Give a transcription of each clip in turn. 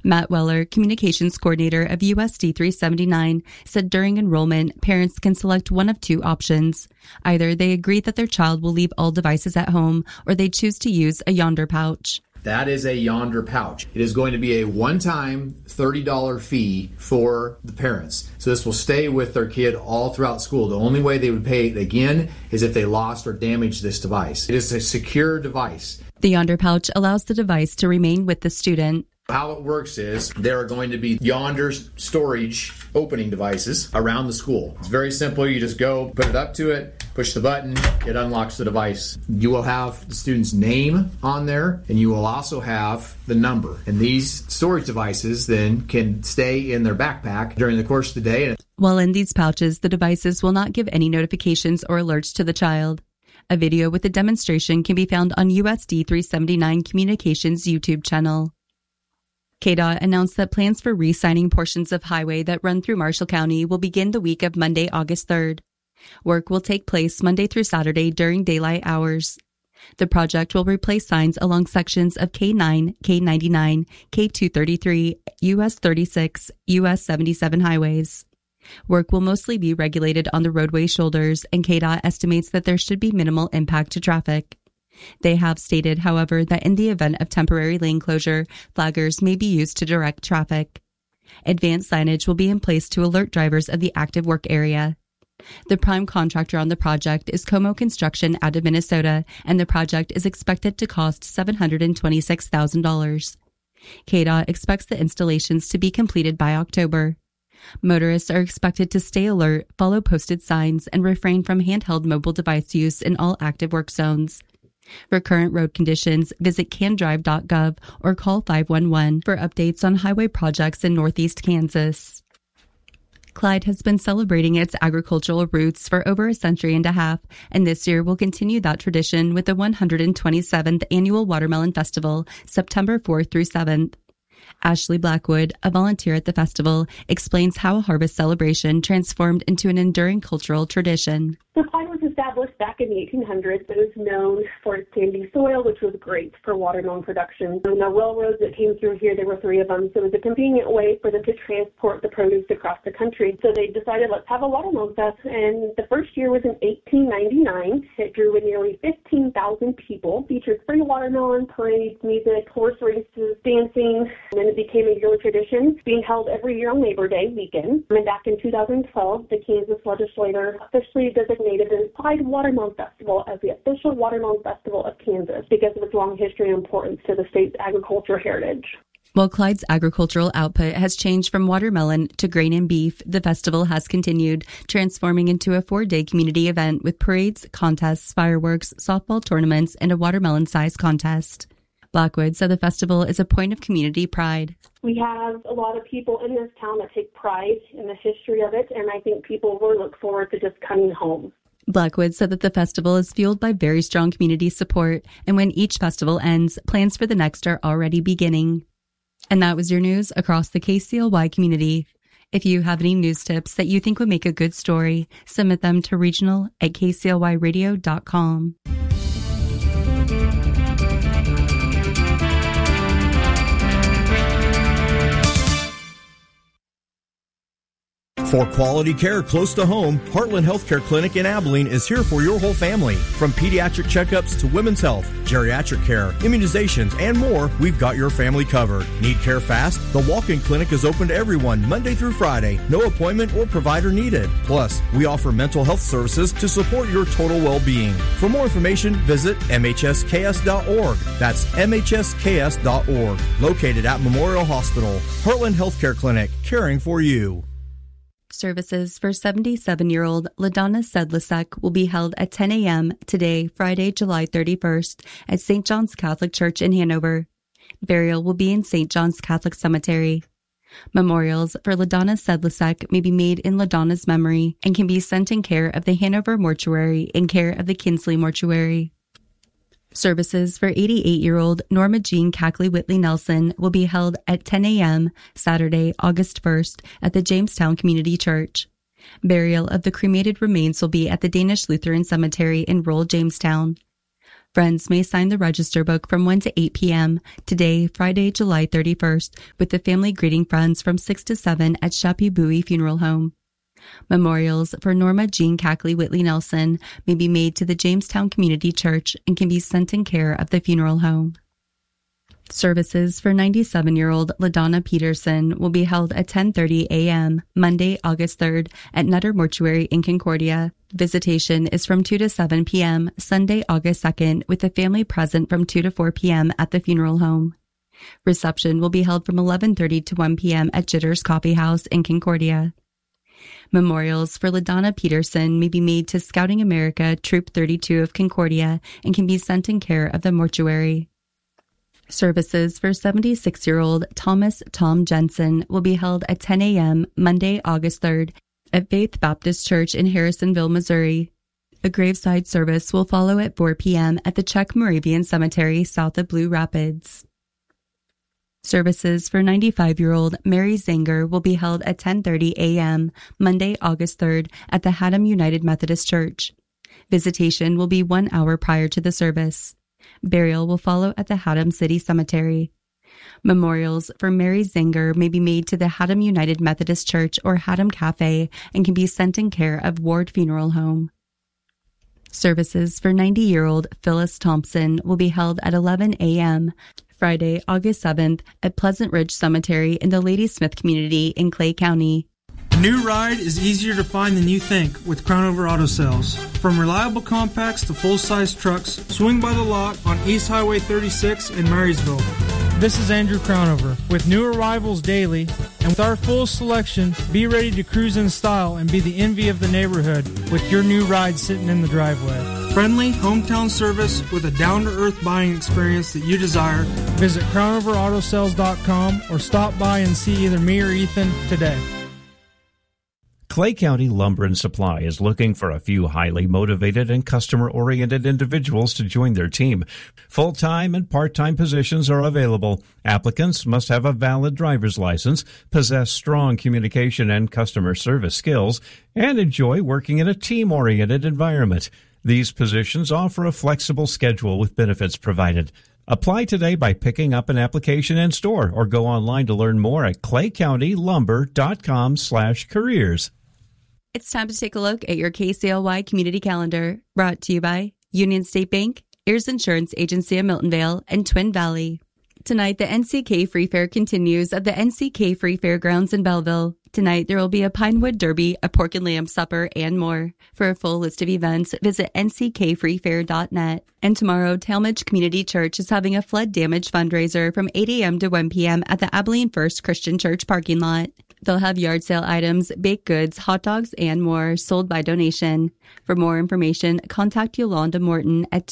Matt Weller, communications coordinator of USD 379, said during enrollment, parents can select one of two options. Either they agree that their child will leave all devices at home, or they choose to use a Yonder pouch. That is a Yonder pouch. It is going to be a one-time $30 fee for the parents. So this will stay with their kid all throughout school. The only way they would pay it again is if they lost or damaged this device. It is a secure device. The Yonder pouch allows the device to remain with the student. How it works is there are going to be Yonder storage opening devices around the school. It's very simple. You just go, put it up to it, push the button, it unlocks the device. You will have the student's name on there, and you will also have the number. And these storage devices then can stay in their backpack during the course of the day. While in these pouches, the devices will not give any notifications or alerts to the child. A video with a demonstration can be found on USD 379 Communications YouTube channel. KDOT announced that plans for re-signing portions of highway that run through Marshall County will begin the week of Monday, August 3rd. Work will take place Monday through Saturday during daylight hours. The project will replace signs along sections of K9, K99, K233, US 36, US 77 highways. Work will mostly be regulated on the roadway shoulders, and KDOT estimates that there should be minimal impact to traffic. They have stated, however, that in the event of temporary lane closure, flaggers may be used to direct traffic. Advanced signage will be in place to alert drivers of the active work area. The prime contractor on the project is Como Construction out of Minnesota, and the project is expected to cost $726,000. KDOT expects the installations to be completed by October. Motorists are expected to stay alert, follow posted signs, and refrain from handheld mobile device use in all active work zones. For current road conditions, visit candrive.gov or call 511 for updates on highway projects in northeast Kansas. Clyde has been celebrating its agricultural roots for over a century and a half, and this year will continue that tradition with the 127th Annual Watermelon Festival, September 4th through 7th. Ashley Blackwood, a volunteer at the festival, explains how a harvest celebration transformed into an enduring cultural tradition. The Clyde was established back in the 1800s. It was known for its sandy soil, which was great for watermelon production. And the railroads that came through here, there were 3 of them, so it was a convenient way for them to transport the produce across the country. So they decided, let's have a watermelon fest, and the first year was in 1899. It drew in nearly 15,000 people, featured free watermelon parades, music, horse races, dancing, and then it became a yearly tradition, being held every year on Labor Day weekend. And back in 2012, the Kansas legislature officially designated the Clyde Watermelon Festival as the official watermelon festival of Kansas because of its long history and importance to the state's agricultural heritage. While Clyde's agricultural output has changed from watermelon to grain and beef, the festival has continued, transforming into a 4-day community event with parades, contests, fireworks, softball tournaments, and a watermelon-sized contest. Blackwood said the festival is a point of community pride. We have a lot of people in this town that take pride in the history of it, and I think people will look forward to just coming home. Blackwood said that the festival is fueled by very strong community support, and when each festival ends, plans for the next are already beginning. And that was your news across the KCLY community. If you have any news tips that you think would make a good story, submit them to regional@kclyradio.com. For quality care close to home, Heartland Healthcare Clinic in Abilene is here for your whole family. From pediatric checkups to women's health, geriatric care, immunizations, and more, we've got your family covered. Need care fast? The walk-in clinic is open to everyone Monday through Friday. No appointment or provider needed. Plus, we offer mental health services to support your total well-being. For more information, visit mhsks.org. That's mhsks.org. Located at Memorial Hospital. Heartland Healthcare Clinic, caring for you. Services for 77-year-old LaDonna Sedlicek will be held at 10 a.m. today, Friday, July 31st, at St. John's Catholic Church in Hanover. Burial will be in St. John's Catholic Cemetery. Memorials for LaDonna Sedlicek may be made in LaDonna's memory and can be sent in care of the Hanover Mortuary in care of the Kinsley Mortuary. Services for 88-year-old Norma Jean Cackley Whitley Nelson will be held at 10 a.m. Saturday, August 1st at the Jamestown Community Church. Burial of the cremated remains will be at the Danish Lutheran Cemetery in rural Jamestown. Friends may sign the register book from 1 to 8 p.m. today, Friday, July 31st, with the family greeting friends from 6 to 7 at Shappy Bowie Funeral Home. Memorials for Norma Jean Cackley Whitley Nelson may be made to the Jamestown Community Church and can be sent in care of the funeral home. Services for 97-year-old LaDonna Peterson will be held at 10:30 a.m. Monday, August 3rd at Nutter Mortuary in Concordia. Visitation is from 2 to 7 p.m. Sunday, August 2nd, with the family present from 2 to 4 p.m. at the funeral home. Reception will be held from 11:30 to 1 p.m. at Jitters Coffee House in Concordia. Memorials for LaDonna Peterson may be made to Scouting America Troop 32 of Concordia and can be sent in care of the mortuary. Services for 76-year-old Thomas Tom Jensen will be held at 10 a.m. Monday, August 3rd at Faith Baptist Church in Harrisonville, Missouri. A graveside service will follow at 4 p.m. at the Czech Moravian Cemetery south of Blue Rapids. Services for 95-year-old Mary Zanger will be held at 10:30 a.m. Monday, August 3rd at the Haddam United Methodist Church. Visitation will be 1 hour prior to the service. Burial will follow at the Haddam City Cemetery. Memorials for Mary Zanger may be made to the Haddam United Methodist Church or Haddam Cafe and can be sent in care of Ward Funeral Home. Services for 90-year-old Phyllis Thompson will be held at 11 a.m. Friday, August 7th at Pleasant Ridge Cemetery in the Ladysmith community in Clay County. A new ride is easier to find than you think with Crownover Auto Sales. From reliable compacts to full-size trucks, swing by the lot on East Highway 36 in Marysville. This is Andrew Crownover. With new arrivals daily and with our full selection, be ready to cruise in style and be the envy of the neighborhood with your new ride sitting in the driveway. Friendly, hometown service with a down-to-earth buying experience that you desire. Visit CrownoverAutoSales.com or stop by and see either me or Ethan today. Clay County Lumber and Supply is looking for a few highly motivated and customer-oriented individuals to join their team. Full-time and part-time positions are available. Applicants must have a valid driver's license, possess strong communication and customer service skills, and enjoy working in a team-oriented environment. These positions offer a flexible schedule with benefits provided. Apply today by picking up an application in store or go online to learn more at claycountylumber.com/careers. It's time to take a look at your KCLY community calendar, brought to you by Union State Bank, Ayers Insurance Agency of Miltonvale, and Twin Valley. Tonight, the NCK Free Fair continues at the NCK Free Fairgrounds in Belleville. Tonight, there will be a Pinewood Derby, a pork and lamb supper, and more. For a full list of events, visit nckfreefair.net. And tomorrow, Talmadge Community Church is having a flood damage fundraiser from 8 a.m. to 1 p.m. at the Abilene First Christian Church parking lot. They'll have yard sale items, baked goods, hot dogs, and more sold by donation. For more information, contact Yolanda Morton at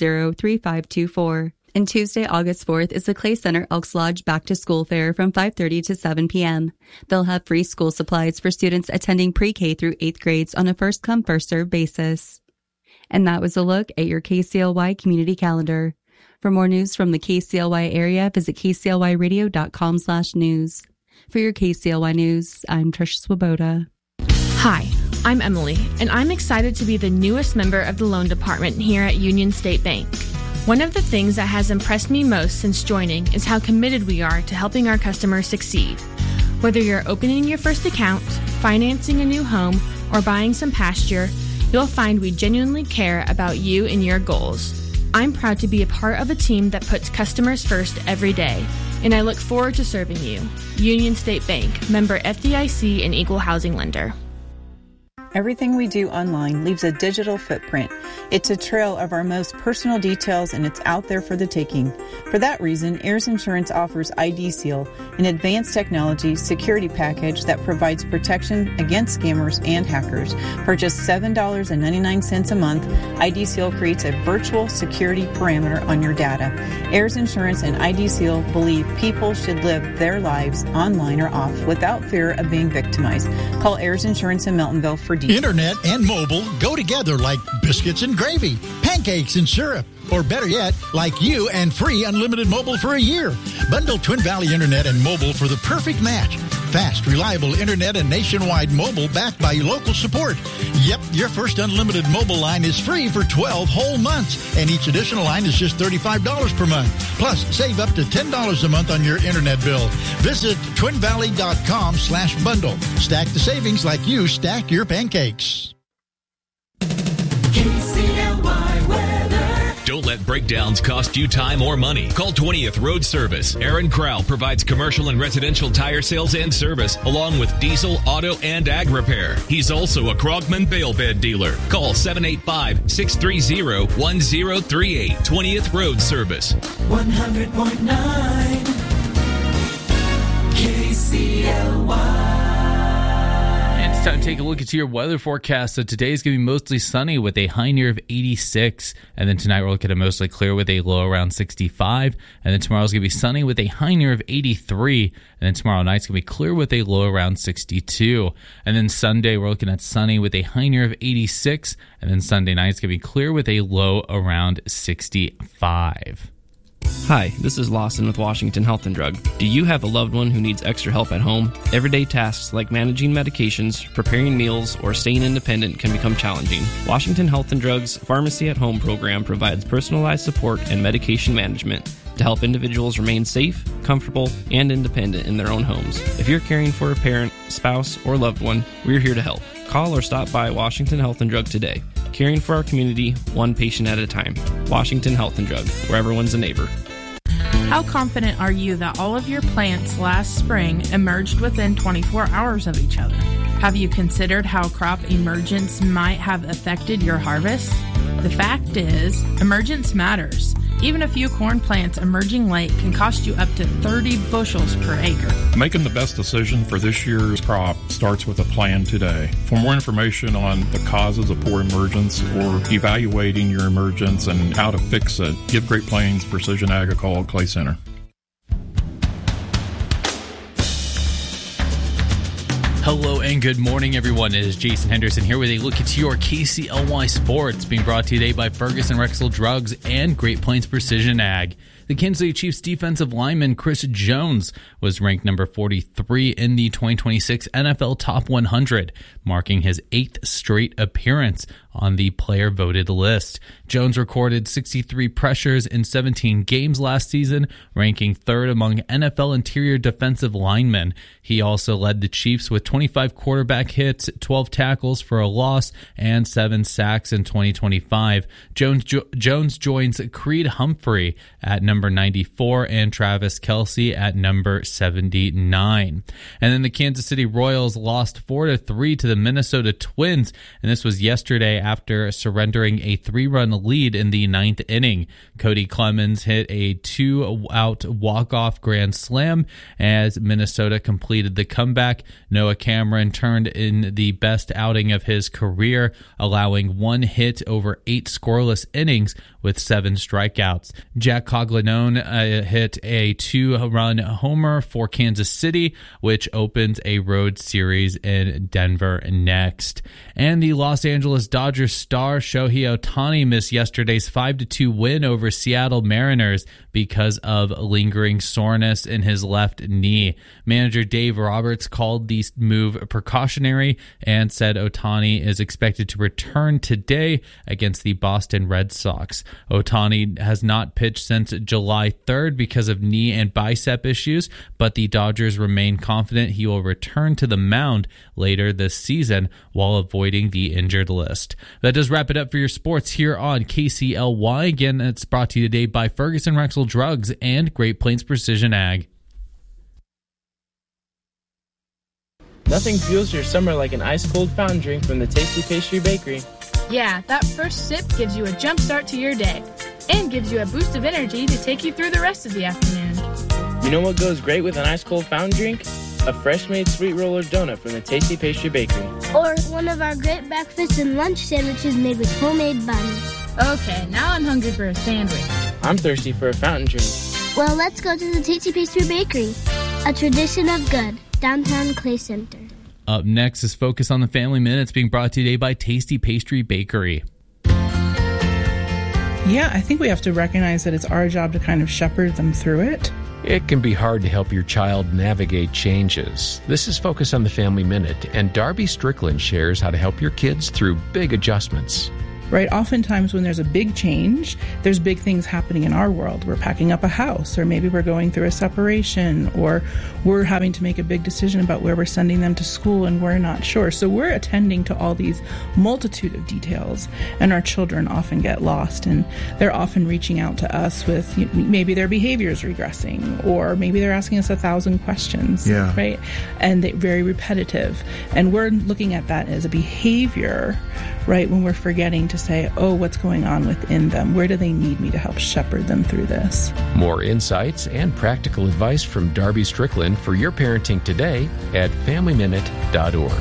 280-3524. And Tuesday, August 4th is the Clay Center Elks Lodge Back to School Fair from 5:30 to 7 p.m. They'll have free school supplies for students attending pre-K through 8th grades on a first-come, first-served basis. And that was a look at your KCLY community calendar. For more news from the KCLY area, visit kclyradio.com/news. For your KCLY news, I'm Trish Swoboda. Hi, I'm Emily, and I'm excited to be the newest member of the loan department here at Union State Bank. One of the things that has impressed me most since joining is how committed we are to helping our customers succeed. Whether you're opening your first account, financing a new home, or buying some pasture, you'll find we genuinely care about you and your goals. I'm proud to be a part of a team that puts customers first every day, and I look forward to serving you. Union State Bank, member FDIC and equal housing lender. Everything we do online leaves a digital footprint. It's a trail of our most personal details, and it's out there for the taking. For that reason, Ayers Insurance offers ID Seal, an advanced technology security package that provides protection against scammers and hackers. For just $7.99 a month, ID Seal creates a virtual security parameter on your data. Ayers Insurance and ID Seal believe people should live their lives online or off without fear of being victimized. Call Ayers Insurance in Miltonville for Internet and mobile go together like biscuits and gravy, pancakes and syrup. Or better yet, like you and free unlimited mobile for a year. Bundle Twin Valley Internet and mobile for the perfect match. Fast, reliable internet and nationwide mobile backed by local support. Yep, your first unlimited mobile line is free for 12 whole months, and each additional line is just $35 per month. Plus, save up to $10 a month on your internet bill. Visit twinvalley.com/bundle. Stack the savings like you stack your pancakes. KCLY weather. Don't let breakdowns cost you time or money. Call 20th Road Service. Aaron Crowell provides commercial and residential tire sales and service, along with diesel, auto, and ag repair. He's also a Krogman bail bed dealer. Call 785-630-1038. 20th Road Service. 100.9 KCLY. It's time to take a look at your weather forecast. So today is going to be mostly sunny with a high near of 86. And then tonight we're looking at mostly clear with a low around 65. And then tomorrow's going to be sunny with a high near of 83. And then tomorrow night's going to be clear with a low around 62. And then Sunday we're looking at sunny with a high near of 86. And then Sunday night's going to be clear with a low around 65. Hi, this is Lawson with Washington Health and Drug. Do you have a loved one who needs extra help at home? Everyday tasks like managing medications, preparing meals, or staying independent can become challenging. Washington Health and Drug's Pharmacy at Home program provides personalized support and medication management to help individuals remain safe, comfortable, and independent in their own homes. If you're caring for a parent, spouse, or loved one, we're here to help. Call or stop by Washington Health and Drug today. Caring for our community, one patient at a time. Washington Health and Drug, where everyone's a neighbor. How confident are you that all of your plants last spring emerged within 24 hours of each other? Have you considered how crop emergence might have affected your harvest? The fact is, emergence matters. Even a few corn plants emerging late can cost you up to 30 bushels per acre. Making the best decision for this year's crop starts with a plan today. For more information on the causes of poor emergence or evaluating your emergence and how to fix it, give Great Plains Precision Ag a call at Clay Center. Hello and good morning, everyone. It is Jason Henderson here with a look at your KCLY Sports, being brought to you today by Ferguson Rexel Drugs and Great Plains Precision Ag. The Kansas City Chiefs defensive lineman Chris Jones was ranked number 43 in the 2026 NFL Top 100, marking his 8th straight appearance on the player-voted list. Jones recorded 63 pressures in 17 games last season, ranking 3rd among NFL interior defensive linemen. He also led the Chiefs with 25 quarterback hits, 12 tackles for a loss, and 7 sacks in 2025. Jones joins Creed Humphrey at number 94 and Travis Kelce at number 79. And then the Kansas City Royals lost 4-3 to the Minnesota Twins, and this was yesterday after surrendering a 3-run lead in the 9th inning. Cody Clemens hit a 2-out walk-off grand slam as Minnesota completed the comeback. Noah Cameron turned in the best outing of his career, allowing 1 hit over 8 scoreless innings with 7 strikeouts. Jack Coglianone hit a 2-run homer for Kansas City, which opens a road series in Denver next. And the Los Angeles Dodgers star Shohei Ohtani missed yesterday's 5-2 win over Seattle Mariners because of lingering soreness in his left knee. Manager Dave Roberts called the move precautionary and said Ohtani is expected to return today against the Boston Red Sox. Ohtani has not pitched since July 3rd because of knee and bicep issues, but the Dodgers remain confident he will return to the mound later this season while avoiding the injured list. That does wrap it up for your sports here on KCLY. Again, it's brought to you today by Ferguson Rexel Drugs and Great Plains Precision Ag. Nothing fuels your summer like an ice-cold fountain drink from the Tasty Pastry Bakery. Yeah, that first sip gives you a jump start to your day and gives you a boost of energy to take you through the rest of the afternoon. You know what goes great with an ice-cold fountain drink? A fresh-made sweet roller donut from the Tasty Pastry Bakery. Or one of our great breakfast and lunch sandwiches made with homemade buns. Okay, now I'm hungry for a sandwich. I'm thirsty for a fountain drink. Well, let's go to the Tasty Pastry Bakery, a tradition of good, downtown Clay Center. Up next is Focus on the Family Minutes, being brought to you today by Tasty Pastry Bakery. Yeah, I think we have to recognize that it's our job to kind of shepherd them through it. It can be hard to help your child navigate changes. This is Focus on the Family Minute, and Darby Strickland shares how to help your kids through big adjustments. Right? Oftentimes when there's a big change, there's big things happening in our world. We're packing up a house, or maybe we're going through a separation, or we're having to make a big decision about where we're sending them to school and we're not sure. So we're attending to all these multitude of details, and our children often get lost, and they're often reaching out to us with maybe their behavior is regressing, or maybe they're asking us 1,000 questions, right? And they're very repetitive. And we're looking at that as a behavior, right, when we're forgetting to say, oh, what's going on within them? Where do they need me to help shepherd them through this? More insights and practical advice from Darby Strickland for your parenting today at FamilyMinute.org.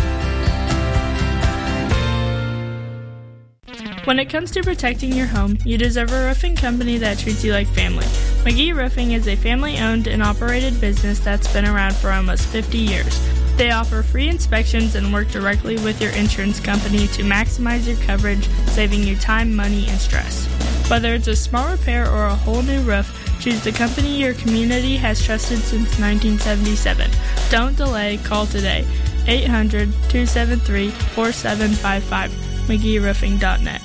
When it comes to protecting your home, you deserve a roofing company that treats you like family. McGee Roofing is a family-owned and operated business that's been around for almost 50 years. They offer free inspections and work directly with your insurance company to maximize your coverage, saving you time, money, and stress. Whether it's a small repair or a whole new roof, choose the company your community has trusted since 1977. Don't delay, call today. 800-273-4755, McGeeRoofing.net.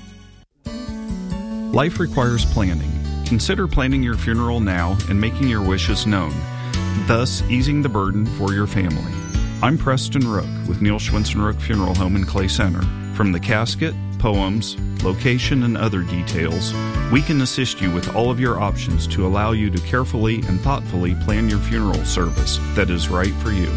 Life requires planning. Consider planning your funeral now and making your wishes known, thus easing the burden for your family. I'm Preston Rook with Neil Schwinson Rook Funeral Home in Clay Center. From the casket, poems, location, and other details, we can assist you with all of your options to allow you to carefully and thoughtfully plan your funeral service that is right for you.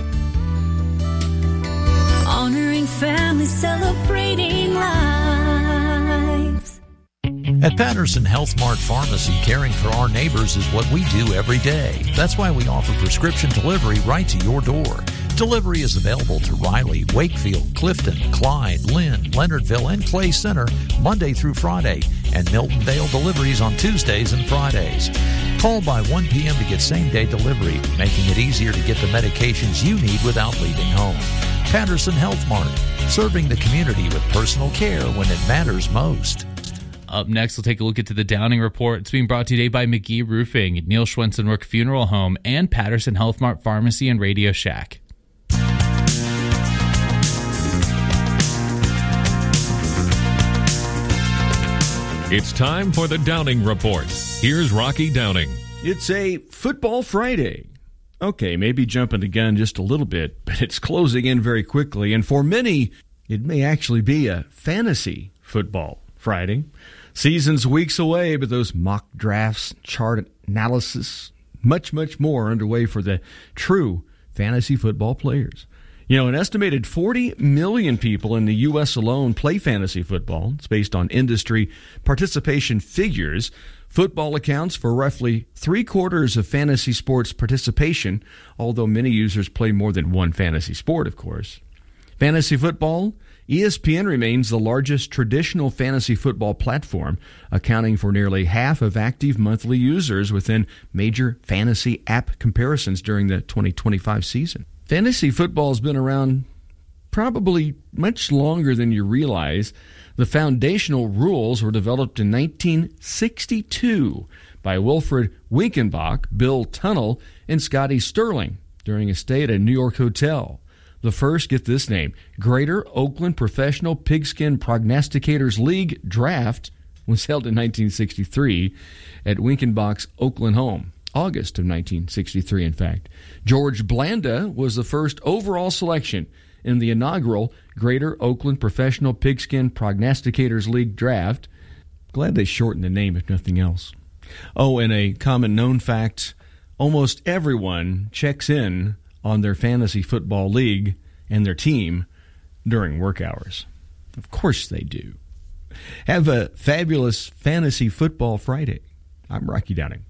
Honoring family, celebrating lives. At Patterson Health Mart Pharmacy, caring for our neighbors is what we do every day. That's why we offer prescription delivery right to your door. Delivery is available to Riley, Wakefield, Clifton, Clyde, Lynn, Leonardville, and Clay Center Monday through Friday, and Milton Vale deliveries on Tuesdays and Fridays. Call by 1 p.m. to get same-day delivery, making it easier to get the medications you need without leaving home. Patterson Health Mart, serving the community with personal care when it matters most. Up next, we'll take a look into the Downing Report. It's being brought to you today by McGee Roofing, Neil Schwinson Rook Funeral Home, and Patterson Health Mart Pharmacy and Radio Shack. It's time for the Downing Report. Here's Rocky Downing. It's a football Friday. Okay, maybe jumping the gun just a little bit, but it's closing in very quickly. And for many, it may actually be a fantasy football Friday. Season's weeks away, but those mock drafts, chart analysis, much, much more underway for the true fantasy football players. You know, an estimated 40 million people in the U.S. alone play fantasy football. It's based on industry participation figures. Football accounts for roughly 3/4 of fantasy sports participation, although many users play more than one fantasy sport, of course. Fantasy football, ESPN remains the largest traditional fantasy football platform, accounting for nearly half of active monthly users within major fantasy app comparisons during the 2025 season. Fantasy football has been around probably much longer than you realize. The foundational rules were developed in 1962 by Wilfred Winkenbach, Bill Tunnell, and Scotty Sterling during a stay at a New York hotel. The first, get this name, Greater Oakland Professional Pigskin Prognosticators League draft was held in 1963 at Winkenbach's Oakland home. August of 1963, in fact. George Blanda was the first overall selection in the inaugural Greater Oakland Professional Pigskin Prognosticators League draft. Glad they shortened the name, if nothing else. Oh, and a common known fact, almost everyone checks in on their fantasy football league and their team during work hours. Of course they do. Have a fabulous Fantasy Football Friday. I'm Rocky Downing.